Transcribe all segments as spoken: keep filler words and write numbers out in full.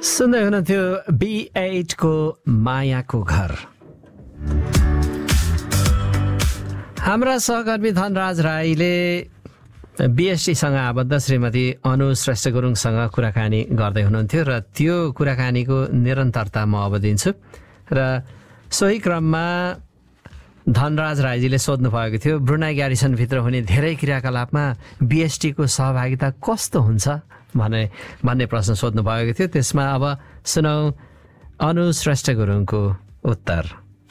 सुन्दै हुनुहुन्थ्यो be at को मायाको घर। हाम्रा सहकर्मी धनराज राईले बीएसटीसँग आबद्ध श्रीमती अनु श्रेष्ठ गुरुङसँग कुराकानी गर्दै हुनुहुन्थ्यो र त्यो कुराकानीको निरन्तरता म अब दिन्छु। र सोही क्रममा धनराज राईजीले सोध्नु भएको थियो ब्रुनाई ग्यारिसनभित्र हुने धेरै क्रियाकलापमा बीएसटीको सहभागिता कस्तो हुन्छ भने भन्ने प्रश्न सोध्नु भएको थियो। त्यसमा अब सुनौ अनु श्रेष्ठ गुरुङको उत्तर।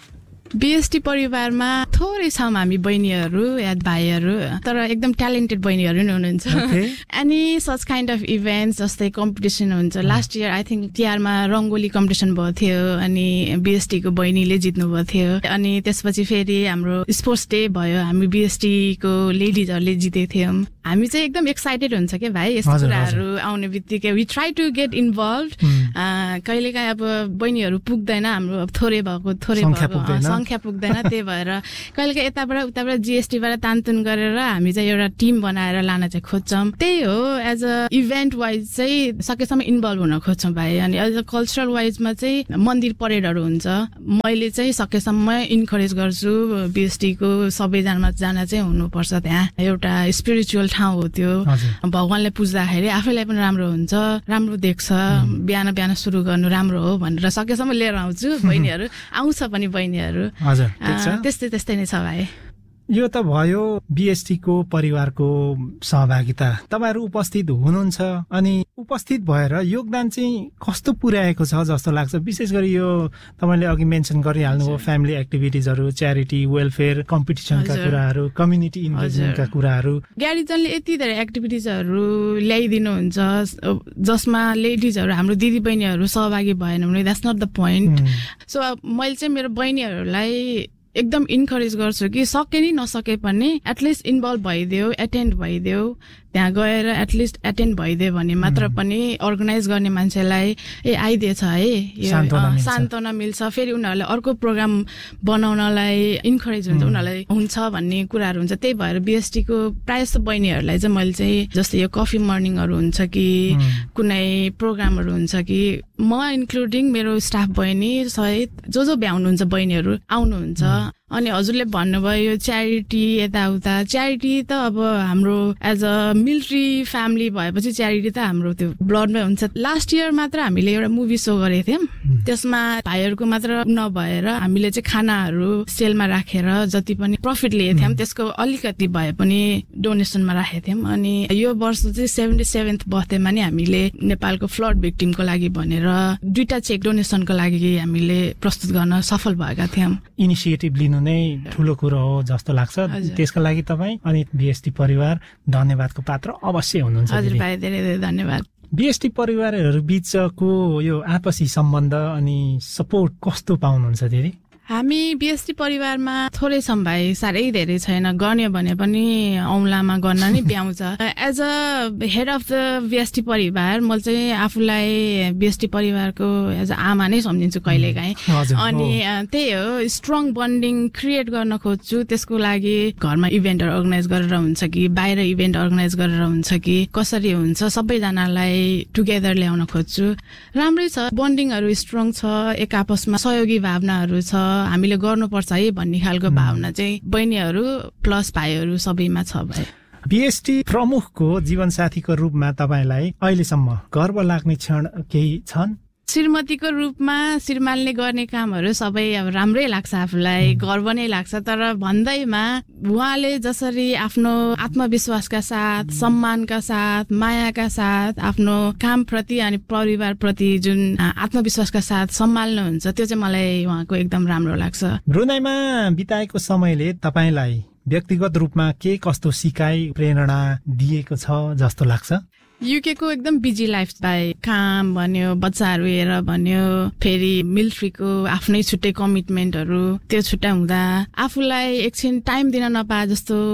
बीएसटी परिवारमा थोरै छौँ हामी बहिनीहरू या भाइहरू, तर एकदम ट्यालेन्टेड बहिनीहरू नै हुनुहुन्छ। Any such kind of events जस्तै कम्पिटिसन हुन्छ। लास्ट इयर आई थिङ्क तिहारमा रङ्गोली कम्पिटिसन भएको थियो अनि बीएसटीको बहिनीले जित्नु भएको थियो। अनि त्यसपछि फेरि हाम्रो स्पोर्ट्स डे भयो, हामी बीएसटीको लेडिजहरूले जितेको थियौँ। हामी चाहिँ एकदम एक्साइटेड हुन्छ क्या भाइ यस्तो कुराहरू आउने बित्तिकै। We try to get involve. कहिलेकाहीँ अब बहिनीहरू पुग्दैन, हाम्रो थोरै भएको थोरै भएको संख्या पुग्दैन, त्यही भएर कहिलेकाहीँ यताबाट उताबाट जीएसटीबाट तानतुन गरेर हामी चाहिँ एउटा टिम बनाएर लान चाहिँ खोज्छौँ। त्यही हो, एज अ इभेन्ट वाइज चाहिँ सकेसम्म इन्भल्भ हुन खोज्छौँ भाइ। अनि एज अ कल्चरल वाइजमा चाहिँ मन्दिर परेडहरू हुन्छ, मैले चाहिँ सकेसम्म इन्करेज गर्छु बीएसटीको सबैजनामा जान चाहिँ हुनुपर्छ। त्यहाँ एउटा स्पिरिचुअल ठाउँ हो त्यो, भगवानले पुज्दाखेरि आफैलाई पनि राम्रो हुन्छ, राम्रो देख्छ। बिहान बिहान सुरु गर्नु राम्रो हो भनेर सकेसम्म लिएर आउँछु। बहिनीहरू आउँछ पनि बहिनीहरू, त्यस्तै त्यस्तै नै छ भाइ। यो त भयो बीएसटीको परिवारको सहभागिता। तपाईहरु उपस्थित हुनुहुन्छ अनि उपस्थित भएर योगदान चाहिँ कस्तो पुर्याएको छ जस्तो लाग्छ? विशेष गरी यो तपाईले अघि मेन्सन गरिहाल्नुभयो फ्यामिली एक्टिभिटिजहरु, च्यारिटी, वेलफेयर, कम्पिटिसनका कुराहरु, कम्युनिटी इन्गेजमेन्टका कुराहरु। ग्यारिजनले यति धेरै एक्टिभिटिजहरु ल्याइदिनुहुन्छ जसमा लेडिजहरु, हाम्रो दिदी बहिनीहरु सहभागी भएन भने that's not the point. So मैले चाहिँ मेरो बहिनीहरुलाई एकदम इन्करेज गर्छु कि सके नि नसके पनि एटलिस्ट इन्भल्भ भइदियो, एटेन्ड भइदियो। त्यहाँ गएर एटलिस्ट एटेन्ड भइदियो भने मात्र पनि अर्गनाइज गर्ने मान्छेलाई ए आइदिएछ है, यो सान्त्वना मिल्छ। फेरि उनीहरूले अर्को प्रोग्राम बनाउनलाई इन्करेज हुन्छ, उनीहरूलाई हुन्छ भन्ने कुराहरू हुन्छ। त्यही भएर बीएसटीको प्रायः जस्तो बहिनीहरूलाई चाहिँ मैले चाहिँ जस्तै यो कफी मर्निङहरू हुन्छ कि कुनै प्रोग्रामहरू हुन्छ कि म इन्क्लुडिङ मेरो स्टाफ बहिनी सहित जो जो भ्याउनुहुन्छ बहिनीहरू आउनुहुन्छ। अनि हजुरले भन्नुभयो यो च्यारिटी यताउता, च्यारिटी त अब हाम्रो एज अ मिलिट्री फ्यामिली भएपछि च्यारिटी त हाम्रो त्यो ब्लडमै हुन्छ। लास्ट इयर मात्र हामीले एउटा मुभी सो गरेको थियौँ, त्यसमा भाइहरूको मात्र नभएर हामीले चाहिँ खानाहरू सेलमा राखेर जति पनि प्रफिट लिएको थियौँ त्यसको अलिकति भए पनि डोनेसनमा राखेको थियौँ। अनि यो वर्ष चाहिँ सेभेन्टी सेभेन्थ बर्थडेमा नि हामीले नेपालको फ्लड भिक्टिमको लागि भनेर दुईटा चेक डोनेसनको लागि हामीले प्रस्तुत गर्न सफल भएका थियौँ। इनिसिएटिभ लिनु नै ठुलो कुरो हो जस्तो लाग्छ। त्यसका लागि तपाईँ अनि बीएसटी परिवार धन्यवादको पात्र अवश्य हुनुहुन्छ। हजुर भाइ, धेरै धेरै धन्यवाद। बीएसटी परिवारहरू बीचको यो आपसी सम्बन्ध अनि सपोर्ट कस्तो पाउनुहुन्छ दिदी? हामी बीएसटी परिवारमा थोरै छौँ भाइ, साह्रै धेरै छैन। गर्ने भने पनि औँलामा गर्न नै भ्याउँछ। As a head of the BST परिवार म चाहिँ आफूलाई बीएसटी परिवारको एज अ आमा नै सम्झिन्छु कहिलेकाहीँ। अनि त्यही हो, स्ट्रङ बन्डिङ क्रिएट गर्न खोज्छु। त्यसको लागि घरमा इभेन्टहरू अर्गनाइज गरेर हुन्छ कि बाहिर इभेन्ट अर्गनाइज गरेर हुन्छ कि कसरी हुन्छ सबैजनालाई टुगेदर ल्याउन खोज्छु। राम्रै छ, बन्डिङहरू स्ट्रङ छ, एक आपसमा सहयोगी भावनाहरू छ, हामीले गर्नुपर्छ है भन्ने खालको भावना चाहिँ बहिनीहरू प्लस भाइहरू सबैमा छ भाइ। बीएसटी प्रमुखको जीवनसाथीको रूपमा तपाईलाई अहिलेसम्म गर्व लाग्ने क्षण केही छन्? श्रीमतीको रूपमा श्रीमानले गर्ने कामहरू सबै अब राम्रै लाग्छ, आफूलाई गर्व नै लाग्छ। तर भन्दैमा उहाँले जसरी आफ्नो आत्मविश्वासका साथ, सम्मानका साथ, मायाका साथ आफ्नो कामप्रति अनि परिवारप्रति जुन आत्मविश्वासका साथ सम्हाल्नुहुन्छ त्यो चाहिँ मलाई उहाँको एकदम राम्रो लाग्छ। ब्रुनाईमा बिताएको समयले तपाईलाई व्यक्तिगत रूपमा के कस्तो सिकाइ प्रेरणा दिएको छ जस्तो लाग्छ? युके को एकदम बिजी लाइफ भाइ, काम भन्यो, बच्चाहरू हेर भन्यो, फेरि मिलिट्रीको आफ्नै छुट्टै कमिटमेन्टहरू, त्यो छुट्टा हुँदा आफूलाई एकछिन टाइम दिन नपाए जस्तो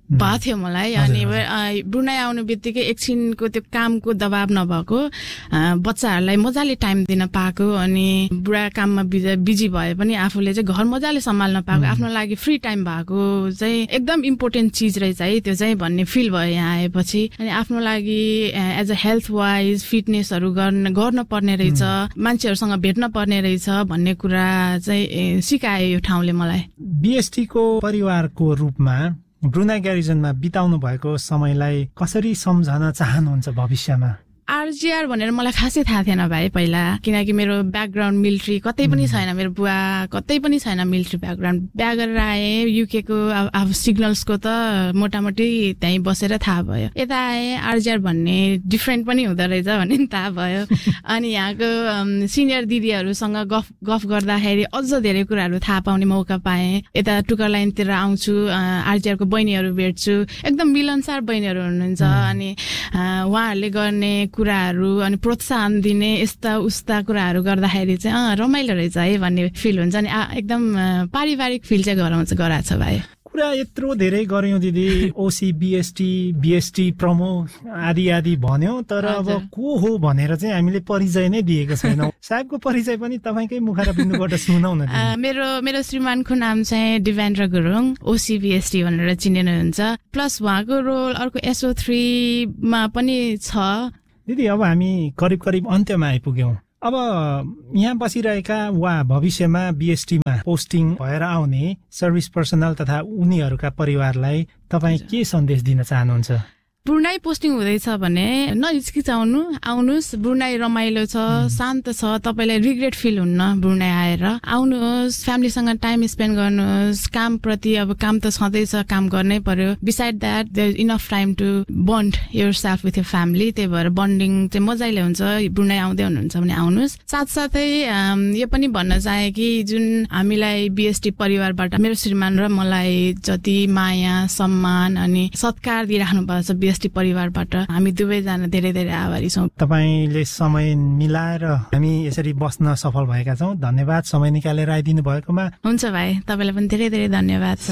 भएको थियो मलाई। अनि ब्रुनाई आउनु बित्तिकै एकछिनको त्यो कामको दबाब नभएको, बच्चाहरूलाई मजाले टाइम दिन पाएको, अनि बुढा काममा बिजी भए पनि आफूले चाहिँ घर मजाले सम्हाल्न पाएको, आफ्नो लागि फ्री टाइम भएको चाहिँ एकदम इम्पोर्टेन्ट चिज रहेछ है त्यो चाहिँ भन्ने फिल भयो यहाँ आएपछि। अनि आफ्नो लागि एज अ हेल्थ वाइज फिटनेसहरू गर्न गर्न पर्ने रहेछ, मान्छेहरूसँग भेट्न पर्ने रहेछ भन्ने कुरा चाहिँ सिकायो यो ठाउँले मलाई। बीएसटी को परिवारको रूपमा ब्रुनाई ग्यारिजनमा बिताउनु भएको समयलाई कसरी सम्झन चाहनुहुन्छ भविष्यमा? आरजिआर भनेर मलाई खासै थाहा थिएन भाइ पहिला, किनकि मेरो ब्याकग्राउन्ड मिलिट्री कतै पनि छैन, मेरो बुवा कतै पनि छैन मिलिट्री ब्याकग्राउन्ड। बिहा गरेर आएँ युकेको, अब सिग्नल्सको त मोटामोटी त्यहीँ बसेर थाहा भयो। यता आएँ आरजिआर भन्ने डिफ्रेन्ट पनि हुँदो रहेछ भन्ने थाहा भयो। अनि यहाँको सिनियर दिदीहरूसँग गफ गफ गर्दाखेरि अझ धेरै कुराहरू थाहा पाउने मौका पाएँ। यता टुकर लाइनतिर आउँछु, आरजिआरको बहिनीहरू भेट्छु, एकदम मिलनसार बहिनीहरू हुनुहुन्छ। अनि उहाँहरूले गर्ने कुराहरू अनि प्रोत्साहन दिने यस्ता उस्ता कुराहरू गर्दाखेरि चाहिँ अँ रमाइलो रहेछ है भन्ने फिल हुन्छ। अनि एकदम पारिवारिक फिल चाहिँ गराउँछ गराएको छ भाइ। कुरा यत्रो धेरै गर्यौं दिदी, ओसी बीएसटी बीएसटी प्रमो आदि आदि भन्यो, तर अब को हो भनेर चाहिँ हामीले परिचय नै दिएको छैनौँ। साहेबको परिचय पनि तपाईँकै मुख र बिन्दुबाट सुनाउ न। मेरो मेरो श्रीमानको नाम चाहिँ दिवेन्द्र गुरुङ, ओसी बीएसटी भनेर चिनिनुहुन्छ। प्लस उहाँको रोल अर्को एसओ थ्रीमा पनि छ। दिदी अब हामी करिब करिब अन्त्यमा आइपुग्यौं। अब यहाँ बसिरहेका वा भविष्यमा बीएसटीमा पोस्टिङ भएर आउने सर्भिस पर्सनल तथा उनीहरूका परिवारलाई तपाईँ के सन्देश दिन चाहनुहुन्छ? ब्रुनाई पोस्टिङ हुँदैछ भने नहिचकिचाउनु, आउनुहोस्। ब्रुनाई रमाइलो छ, शान्त छ, तपाईँलाई रिग्रेट फिल हुन्न। ब्रुनाई आएर आउनुहोस्, फ्यामिलीसँग टाइम स्पेन्ड गर्नुहोस्। काम प्रति अब काम त छँदैछ, काम गर्नै पर्यो। Beside that there is enough time to bond your self with your family. त्यही भएर बन्डिङ चाहिँ मजाले हुन्छ। ब्रुनाई आउँदै हुनुहुन्छ भने आउनुहोस्। साथसाथै यो पनि भन्न चाहे कि जुन हामीलाई बीएसटी परिवारबाट मेरो श्रीमान र मलाई जति माया सम्मान अनि सत्कार दिइराख्नु भएको छ बीएसटी परिवारबाट, हामी दुवैजना धेरै धेरै आभारी छौँ। तपाईँले समय मिलाएर हामी यसरी बस्न सफल भएका छौँ। धन्यवाद समय निकालेर आइदिनु भएकोमा। हुन्छ भाइ, तपाईँलाई पनि धेरै धेरै धन्यवाद छ।